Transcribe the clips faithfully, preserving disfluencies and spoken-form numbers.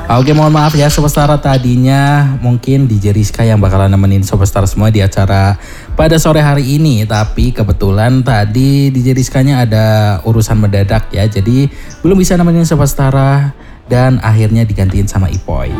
Oke, mohon maaf ya Sobat Setara, tadinya mungkin D J Rizka yang bakalan nemenin Sobat Setara semua di acara pada sore hari ini. Tapi kebetulan tadi D J Rizkanya ada urusan mendadak ya, jadi belum bisa nemenin Sobat Setara dan akhirnya digantiin sama Ipoy.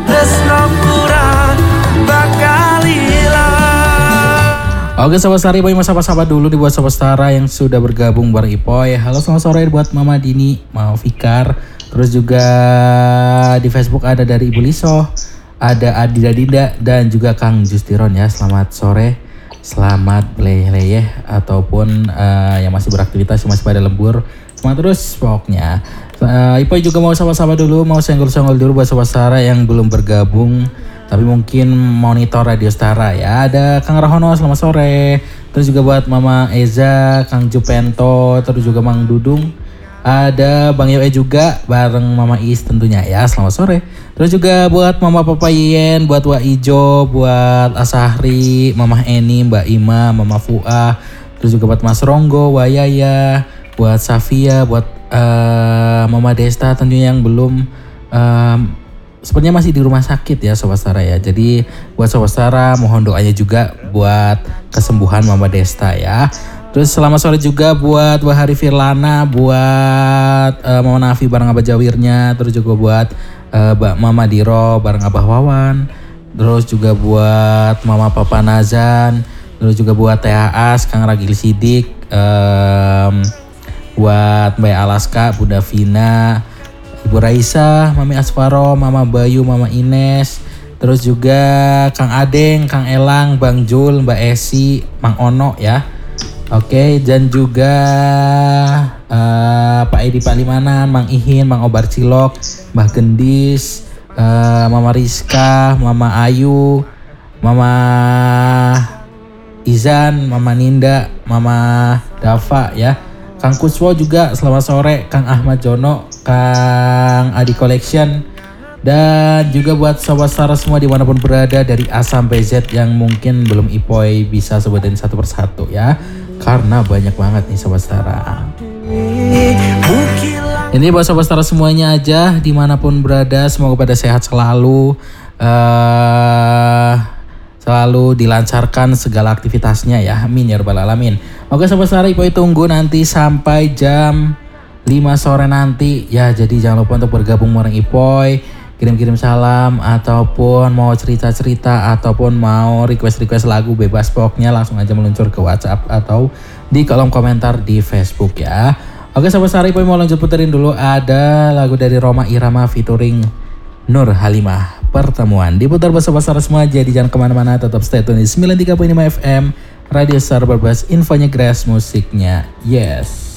Oke Sobat Setara, Ipoy mau sapa-sapa dulu nih buat Sobat Setara yang sudah bergabung bareng Ipoy. Halo selamat sore buat Mama Dini, Mama Fikar. Terus juga di Facebook ada dari Ibu Liso, ada Adida Dinda dan juga Kang Justiron ya. Selamat sore, selamat leleh ataupun uh, yang masih beraktivitas, yang masih pada lembur. Semangat terus pokoknya. Uh, Ipoy juga mau sapa-sapa dulu, mau senggol-senggol dulu buat Sobat Setara yang belum bergabung tapi mungkin monitor Radio Setara ya. Ada Kang Rahono, selamat sore. Terus juga buat Mama Eza, Kang Jupento, terus juga Mang Dudung. Ada Bang Yoe juga bareng Mama Is tentunya ya, selamat sore. Terus juga buat Mama Papa Yen, buat Wak Ijo, buat Asahri, Mama Eni, Mbak Ima, Mama Fuah. Terus juga buat Mas Ronggo, Wayaya, buat Safia, buat uh, Mama Desta tentunya yang belum um, sepertinya masih di rumah sakit ya Sobat Setara ya. Jadi buat Sobat Setara mohon doanya juga buat kesembuhan Mama Desta ya. Terus selamat sore juga buat Wahari Firlana, buat uh, Mama Nafi bareng Abah Jawirnya, terus juga buat uh, Mama Diro bareng Abah Wawan, terus juga buat Mama Papa Nazan, terus juga buat T H As, Kang Ragil Sidik, um, buat Mbak Alaska, Bunda Vina, Ibu Raisa, Mami Asfaro, Mama Bayu, Mama Ines, terus juga Kang Adeng, Kang Elang, Bang Jul, Mbak Esi, Mang Ono ya. Oke, dan juga uh, Pak Edi Pak Limanan, Mang Ihin, Mang Obar Cilok, Mbah Gendis, uh, Mama Rizka, Mama Ayu, Mama Izan, Mama Ninda, Mama Dava ya. Kang Kuswo juga selamat sore, Kang Ahmad Jono, Kang Adi Collection. Dan juga buat Sobat Setara semua dimanapun berada dari A sampai Z yang mungkin belum Ipoy bisa sebutin satu persatu ya, karena banyak banget nih Sobat Setara. Ini buat Sobat Setara semuanya aja dimanapun berada, semoga pada sehat selalu, uh, selalu dilancarkan segala aktivitasnya ya, amin ya rabbal alamin. Oke Sobat Setara, Ipoy tunggu nanti sampai jam lima sore nanti ya, jadi jangan lupa untuk bergabung bareng Ipoy, kirim-kirim salam ataupun mau cerita-cerita ataupun mau request-request lagu, bebas pokoknya langsung aja meluncur ke WhatsApp atau di kolom komentar di Facebook ya. Oke Sobat Setara, Ipoy mau lanjut puterin dulu, ada lagu dari Roma Irama featuring Nur Halimah, Pertemuan. Diputar buat Sobat Setara semua, jadi jangan kemana-mana, tetap stay tune di sembilan puluh tiga koma lima F M Radio Setara Bebas, infonya gratis, musiknya yes.